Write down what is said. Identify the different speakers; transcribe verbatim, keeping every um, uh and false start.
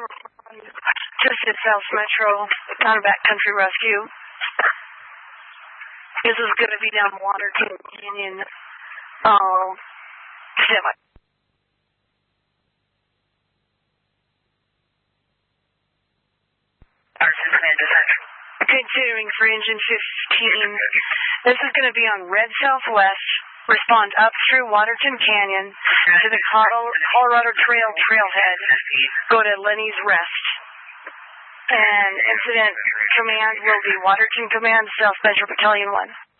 Speaker 1: Just at South Metro, on a backcountry rescue. This is going to be down Waterton Canyon. Oh, semi. Continuing for engine fifteen. This is going to be on Red Southwest. Respond up through Waterton Canyon to the Colorado Trail trailhead. Go to Lenny's Rest. And incident command will be Waterton Command, South Metro Battalion one.